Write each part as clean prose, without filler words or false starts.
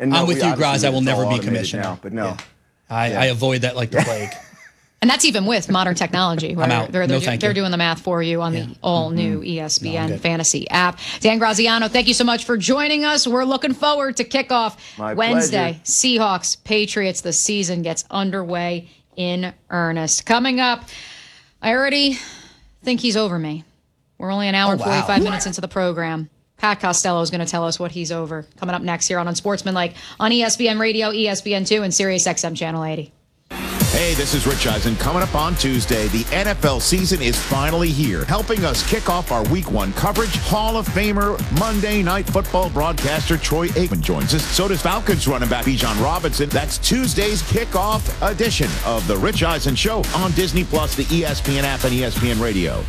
And I'm with you, Graz. I will never be commissioner. Now, but no. Yeah. I avoid that like the plague. And that's even with modern technology. I'm out. They're Thank they're you. doing the math for you on the all-new ESPN Fantasy app. Dan Graziano, thank you so much for joining us. We're looking forward to kickoff Wednesday. Pleasure. Seahawks, Patriots. The season gets underway in earnest. Coming up, I already think he's over me. We're only an hour and 45 minutes into the program. Pat Costello is going to tell us what he's over. Coming up next here on Unsportsmanlike on ESPN Radio, ESPN2, and Sirius XM Channel 80. Hey, this is Rich Eisen. Coming up on Tuesday, the NFL season is finally here. Helping us kick off our Week 1 coverage, Hall of Famer, Monday Night Football broadcaster Troy Aikman joins us. So does Falcons running back Bijan Robinson. That's Tuesday's kickoff edition of the Rich Eisen Show on Disney+, the ESPN app, and ESPN Radio.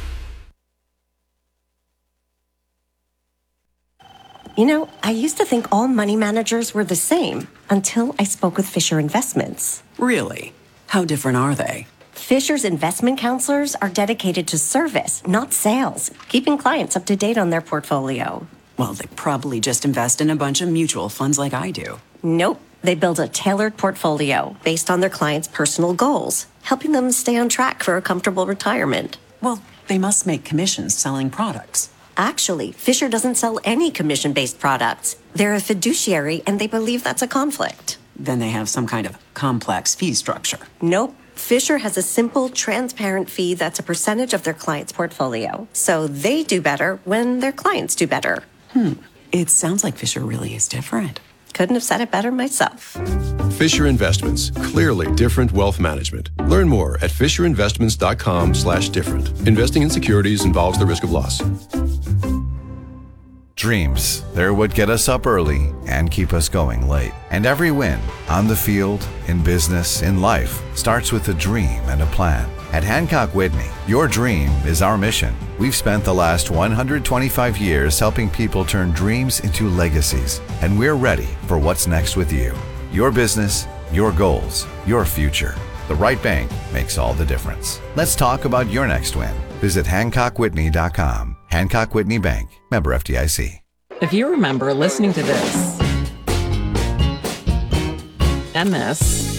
You know, I used to think all money managers were the same until I spoke with Fisher Investments. Really? How different are they? Fisher's investment counselors are dedicated to service, not sales, keeping clients up to date on their portfolio. Well, they probably just invest in a bunch of mutual funds like I do. Nope. They build a tailored portfolio based on their clients' personal goals, helping them stay on track for a comfortable retirement. Well, they must make commissions selling products. Actually, Fisher doesn't sell any commission-based products. They're a fiduciary, and they believe that's a conflict. Then they have some kind of complex fee structure. Nope. Fisher has a simple, transparent fee that's a percentage of their client's portfolio. So they do better when their clients do better. It sounds like Fisher really is different. Couldn't have said it better myself. Fisher Investments. Clearly different wealth management. Learn more at fisherinvestments.com/different. Investing in securities involves the risk of loss. Dreams, they're what get us up early and keep us going late. And every win, on the field, in business, in life, starts with a dream and a plan. At Hancock Whitney, your dream is our mission. We've spent the last 125 years helping people turn dreams into legacies. And we're ready for what's next with you. Your business, your goals, your future. The right bank makes all the difference. Let's talk about your next win. Visit HancockWhitney.com. Hancock Whitney Bank. Member FDIC. If you remember listening to this, and this,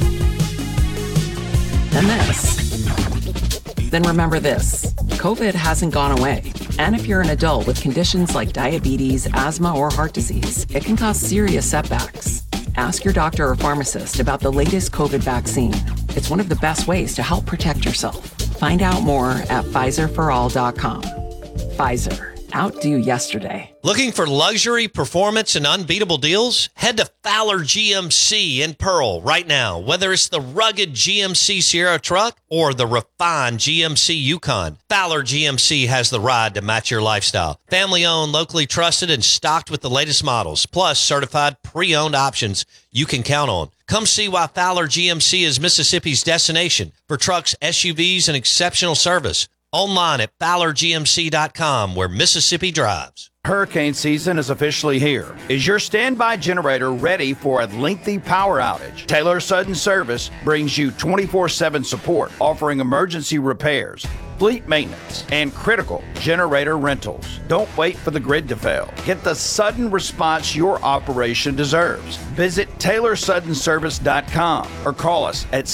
and this, then remember this. COVID hasn't gone away. And if you're an adult with conditions like diabetes, asthma, or heart disease, it can cause serious setbacks. Ask your doctor or pharmacist about the latest COVID vaccine. It's one of the best ways to help protect yourself. Find out more at PfizerForAll.com. Pfizer. Outdo yesterday. Looking for luxury, performance, and unbeatable deals? Head to Fowler GMC in Pearl right now. Whether it's the rugged GMC Sierra truck or the refined GMC Yukon, Fowler GMC has the ride to match your lifestyle. Family-owned, locally trusted, and stocked with the latest models, plus certified pre-owned options you can count on. Come see why Fowler GMC is Mississippi's destination for trucks, SUVs, and exceptional service. Online at FowlerGMC.com, where Mississippi drives. Hurricane season is officially here. Is your standby generator ready for a lengthy power outage? Taylor Sudden Service brings you 24/7 support, offering emergency repairs, fleet maintenance, and critical generator rentals. Don't wait for the grid to fail. Get the sudden response your operation deserves. Visit TaylorSuddenService.com or call us at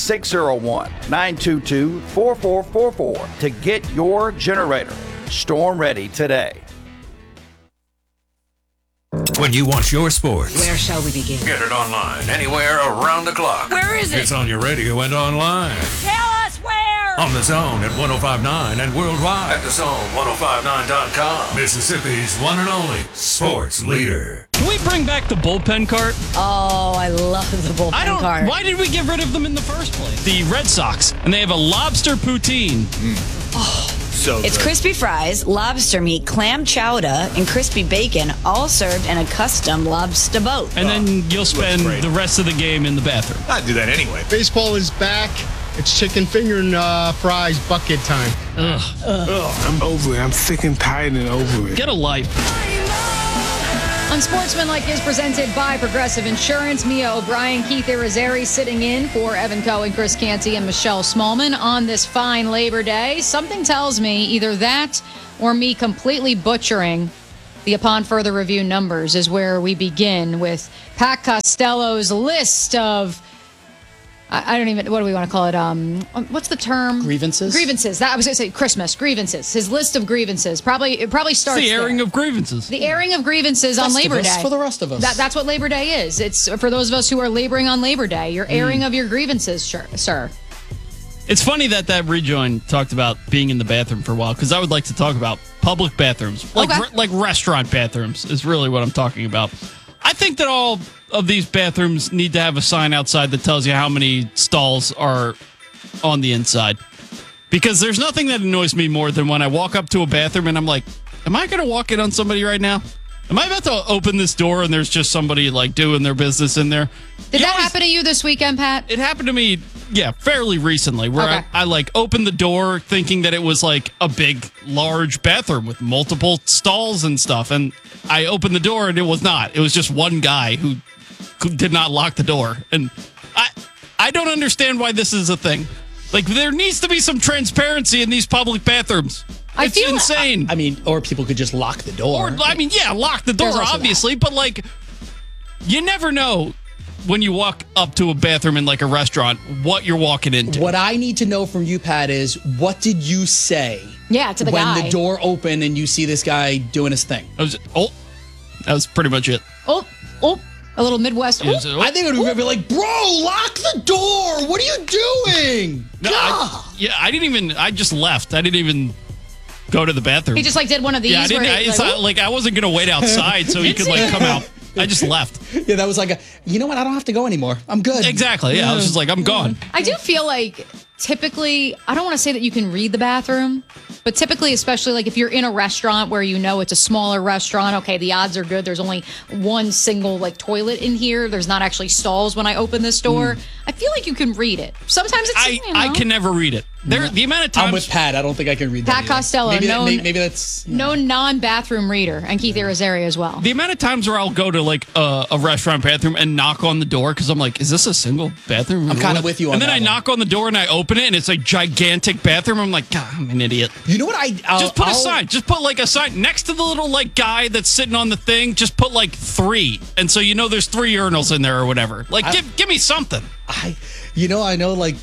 601-922-4444 to get your generator storm ready today. When you want your sports, where shall we begin? Get it online, anywhere, around the clock. Where is it? It's on your radio and online. Tell us where! On The Zone at 105.9 and worldwide at TheZone1059.com. Mississippi's one and only sports leader. Can we bring back the bullpen cart? Oh, I love the bullpen cart. Why did we get rid of them in the first place? The Red Sox, and they have a lobster poutine. Oh. So it's good. Crispy fries, lobster meat, clam chowder, and crispy bacon, all served in a custom lobster boat. And then you'll spend the rest of the game in the bathroom. I'd do that anyway. Baseball is back. It's chicken finger and fries bucket time. Ugh. I'm over it. I'm sick and tired and over it. Get a life. Unsportsmanlike is presented by Progressive Insurance. Mia O'Brien, Keith Irizarry sitting in for Evan Cohen, Chris Canty, and Michelle Smallman on this fine Labor Day. Something tells me either that or me completely butchering The upon further review numbers is where we begin with Pat Costello's list of, I don't even, what do we want to call it? What's the term? Grievances? Grievances. That I was going to say Christmas grievances. His list of grievances. It probably starts the airing there. of grievances. The airing of grievances on Labor Day. For the rest of us. That's what Labor Day is. It's for those of us who are laboring on Labor Day. You're airing of your grievances, sir. It's funny that rejoin talked about being in the bathroom for a while, because I would like to talk about public bathrooms, like restaurant bathrooms is really what I'm talking about. I think that all of these bathrooms need to have a sign outside that tells you how many stalls are on the inside, because there's nothing that annoys me more than when I walk up to a bathroom and I'm like, am I going to walk in on somebody right now? Am I about to open this door and there's just somebody like doing their business in there? Did that happen to you this weekend, Pat? It happened to me, fairly recently, where Okay. I like opened the door thinking that it was like a big, large bathroom with multiple stalls and stuff. And I opened the door and it was not. It was just one guy who did not lock the door. And I don't understand why this is a thing. Like, there needs to be some transparency in these public bathrooms. It's insane. I mean, or people could just lock the door. Lock the door, There's also obviously, but like, you never know when you walk up to a bathroom in like a restaurant what you're walking into. What I need to know from you, Pat, is what did you say? Yeah, to the when guy. the door opened and you see this guy doing his thing. That was pretty much it. A little Midwest. It was, I think it would be like, bro, lock the door. What are you doing? No, I just left. I didn't even go to the bathroom. He just like did one of these. Yeah, I wasn't going to wait outside so he could like come out. I just left. Yeah, that was like you know what? I don't have to go anymore. I'm good. Exactly. Yeah, I was just like, I'm gone. I do feel like typically, I don't want to say that you can read the bathroom, but typically, especially like if you're in a restaurant where you know it's a smaller restaurant, okay, the odds are good. There's only one single like toilet in here. There's not actually stalls when I open this door. I feel like you can read it. Sometimes it's I can never read it. The amount of times I'm with Pat. I don't think I can read that. Pat Costello, maybe that's no non-bathroom reader, and Keith Irizarry as well. The amount of times where I'll go to like a restaurant bathroom and knock on the door because I'm like, is this a single bathroom? I'm kind of with you on and then that I one. knock on the door and I open it and it's a gigantic bathroom. I'm like, God, I'm an idiot. You know what? Just put a sign. Just put like a sign next to the little like guy that's sitting on the thing. Just put like 3, and so you know there's 3 urinals in there or whatever. Like, give me something. I know like.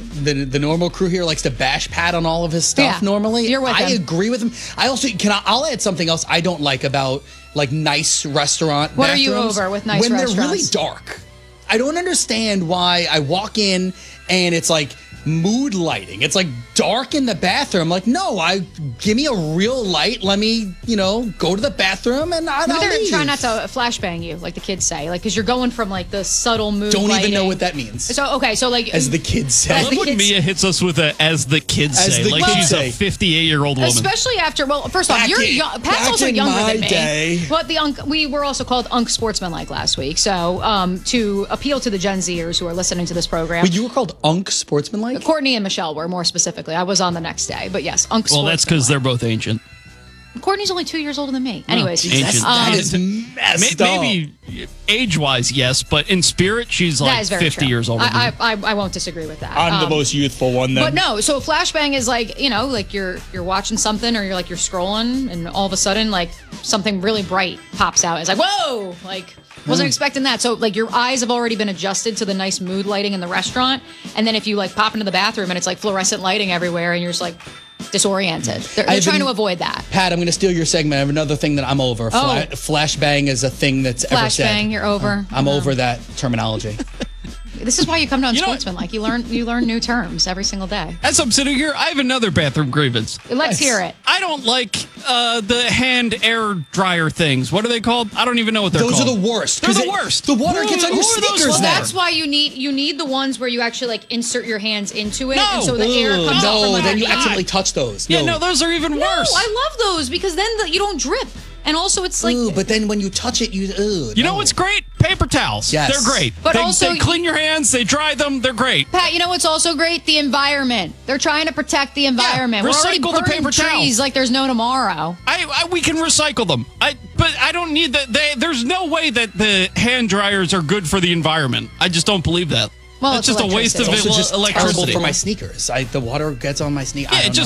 The normal crew here likes to bash Pat on all of his stuff. Normally, you're with I him. agree with him. I also I'll add something else I don't like about like nice restaurant. What bathrooms are you over with nice when restaurants? they're really dark? I don't understand why I walk in and it's like mood lighting. It's like dark in the bathroom. Like, no, give me a real light. Let me, go to the bathroom and I'll Maybe they're leave. trying not to flashbang you, like the kids say, like because you're going from like the subtle mood. Don't lighting. even know what that means. So okay, so like as the kids say. I love when Mia hits us with as the kids say, like she's a 58-year-old woman. Especially after, first off, you're young. Pat's also younger than me. Day. But we were also called Unk Sportsmanlike last week. So to appeal to the Gen Zers who are listening to this program. But you were called Unk Sportsmanlike? Courtney and Michelle were more specifically. I was on the next day. But yes, Unk Well, that's because they're both ancient. Courtney's only 2 years older than me. Anyways. Ancient. That is messed up. Maybe age-wise, yes, but in spirit, she's That like is very 50 true. years older. I won't disagree with that. I'm the most youthful one then. But no, so a flashbang is like, like you're watching something or you're scrolling and all of a sudden like something really bright pops out. It's like, whoa, like wasn't expecting that. So like your eyes have already been adjusted to the nice mood lighting in the restaurant. And then if you like pop into the bathroom and it's like fluorescent lighting everywhere and you're just like disoriented. They're trying to avoid that. Pat, I'm going to steal your segment. I have another thing that I'm over. Flashbang is a thing that's ever said. Flashbang, you're over. I'm over that terminology. This is why you come to Unsportsmanlike. You learn new terms every single day. As I'm sitting here, I have another bathroom grievance. Let's hear it. I don't like the hand air dryer things. What are they called? I don't even know what they're called. Those are the worst. They're the worst. The water gets on your sneakers. Well, now. that's why you need the ones where you actually like insert your hands into it, No. and so the air comes out from No, then you underneath. accidentally touch those. Yeah, no, those are even No, worse. I love those because then you don't drip, and also it's like. Ooh, but then when you touch it, You know what's great? Paper towels. Yes. They're great. But they also- clean your hands, they dry them, they're great. Pat, you know what's also great? The environment. They're trying to protect the environment. We're already recycle the burning paper towels. trees like there's no tomorrow. We can recycle them. But I don't need that. There's no way that the hand dryers are good for the environment. I just don't believe that. Well, it's it's just a waste of It's also just terrible electricity. for my sneakers. The water gets on my sneakers. Yeah, I don't know.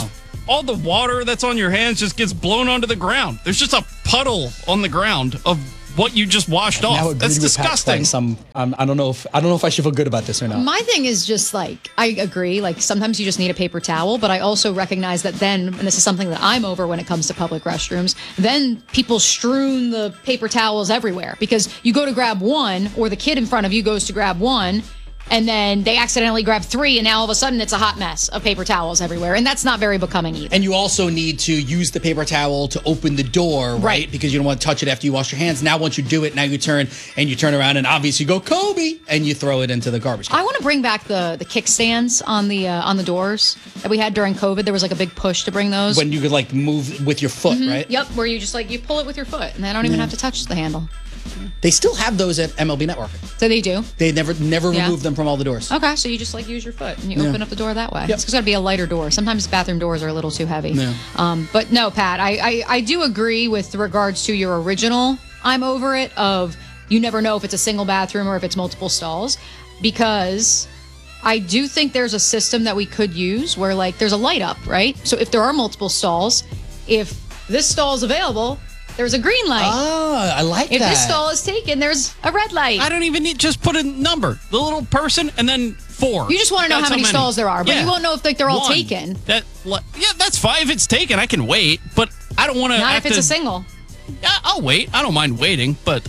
all the water that's on your hands just gets blown onto the ground. There's just a puddle on the ground of what you just washed off. That's disgusting. I don't know if I should feel good about this or not. My thing is just like, I agree. Like sometimes you just need a paper towel, but I also recognize that then, and this is something that I'm over when it comes to public restrooms, then people strewn the paper towels everywhere because you go to grab one or the kid in front of you goes to grab one and then they accidentally grab three, and now all of a sudden it's a hot mess of paper towels everywhere, and that's not very becoming either. And you also need to use the paper towel to open the door, right? Because you don't want to touch it after you wash your hands. Now, once you do it, now you turn around and obviously go Kobe, and you throw it into the garbage can. I want to bring back the kickstands on the doors that we had during COVID. There was like a big push to bring those. When you could like move with your foot, right? Yep, where you just like you pull it with your foot, and they don't even have to touch the handle. They still have those at MLB Network. So they do? They never remove them from all the doors. Okay, so you just like use your foot and you open up the door that way. Yep. It's got to be a lighter door. Sometimes bathroom doors are a little too heavy. Yeah. But no, Pat, I do agree with regards to your original I'm over it of you never know if it's a single bathroom or if it's multiple stalls, because I do think there's a system that we could use where like there's a light up, right? So if there are multiple stalls, if this stall is available, there's a green light. Oh, I like that. If this stall is taken, there's a red light. I don't even need, just put a number. The little person and then 4. You just want to know how many stalls there are, but you won't know if like they're all 1. taken. That's fine. If it's taken, I can wait, but I don't want to. Not if it's a single. Yeah, I'll wait. I don't mind waiting, but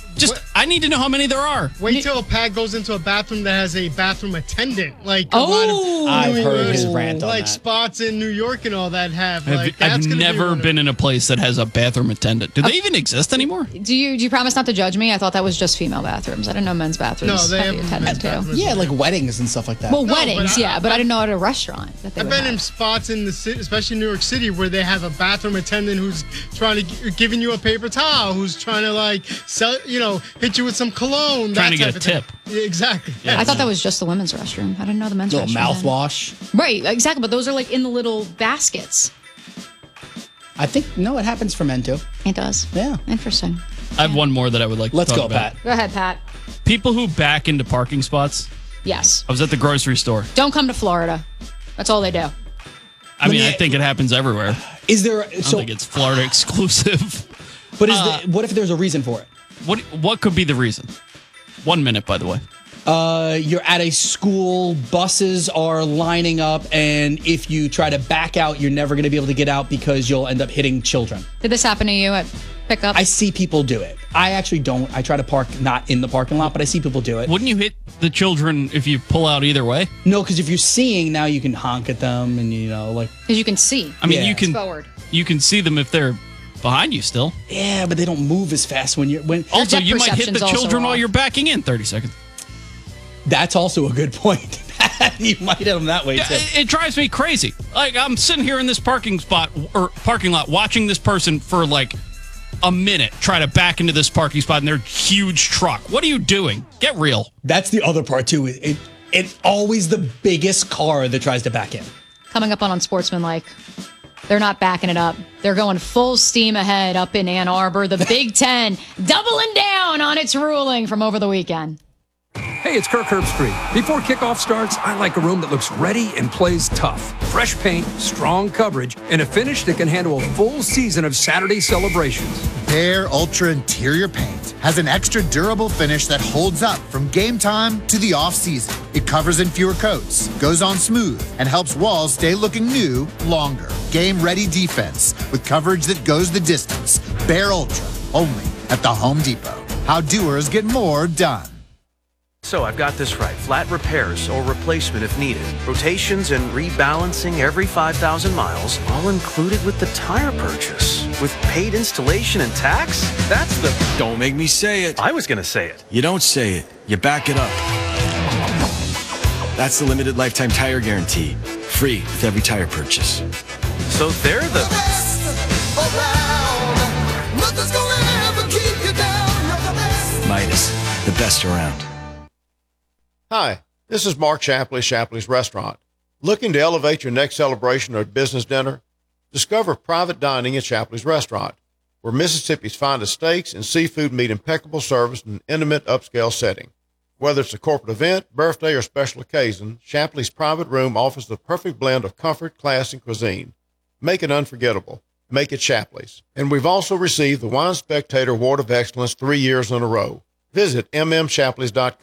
I need to know how many there are. Wait till Pat goes into a bathroom that has a bathroom attendant. Like I've heard his rant on like that. spots in New York and all that have. Like, I've never been in a place that has a bathroom attendant. Do they even exist anymore? Do you promise not to judge me? I thought that was just female bathrooms. I didn't know men's bathrooms. No, they have the attendant too. Yeah, like weddings and stuff like that. Well, weddings, but I didn't know at a restaurant that they I've been in spots in the city, especially New York City, where they have a bathroom attendant who's trying to giving you a paper towel, who's trying to like sell, hit you with some cologne. Trying to that get type a of thing. tip. Yeah, exactly. I thought that was just the women's restroom. I didn't know the men's little restroom. mouthwash. Right, exactly. But those are like in the little baskets. I think it happens for men too. It does. Yeah. Interesting. I have one more that I would like Let's to go, talk about. Pat. Go ahead, Pat. People who back into parking spots. Yes. I was at the grocery store. Don't come to Florida. That's all they do. I think it happens everywhere. Is there? I don't think it's Florida exclusive. But what if there's a reason for it? What could be the reason? 1 minute, by the way. You're at a school, buses are lining up, and if you try to back out, you're never going to be able to get out because you'll end up hitting children. Did this happen to you at pickup? I see people do it. I actually don't. I try to park not in the parking lot, but I see people do it. Wouldn't you hit the children if you pull out either way? No, because if you're seeing, now you can honk at them and, Because you can see. I mean, you can forward. You can see them if they're behind you still. Yeah, but they don't move as fast when Also, you might hit the perception's children also while off. you're backing in 30 seconds. That's also a good point. You might hit them that way, too. It drives me crazy. Like, I'm sitting here in this parking lot watching this person for like a minute try to back into this parking spot in their huge truck. What are you doing? Get real. That's the other part, too. It's always the biggest car that tries to back in. Coming up on Unsportsmanlike. They're not backing it up. They're going full steam ahead up in Ann Arbor. The Big Ten doubling down on its ruling from over the weekend. Hey, it's Kirk Herbstreit. Before kickoff starts, I like a room that looks ready and plays tough. Fresh paint, strong coverage, and a finish that can handle a full season of Saturday celebrations. Bare Ultra Interior Paint has an extra durable finish that holds up from game time to the off-season. It covers in fewer coats, goes on smooth, and helps walls stay looking new longer. Game-ready defense with coverage that goes the distance. Bare Ultra, only at the Home Depot. How doers get more done. So I've got this right. Flat repairs or replacement if needed. Rotations and rebalancing every 5,000 miles, all included with the tire purchase. With paid installation and tax? That's the... Don't make me say it. I was going to say it. You don't say it. You back it up. That's the limited lifetime tire guarantee. Free with every tire purchase. So they're the... Midas, the best around. Hi, this is Mark Shapley, Shapley's Restaurant. Looking to elevate your next celebration or business dinner? Discover private dining at Shapley's Restaurant, where Mississippi's finest steaks and seafood meet impeccable service in an intimate, upscale setting. Whether it's a corporate event, birthday, or special occasion, Shapley's private room offers the perfect blend of comfort, class, and cuisine. Make it unforgettable. Make it Shapley's. And we've also received the Wine Spectator Award of Excellence 3 years in a row. Visit mmshapleys.com.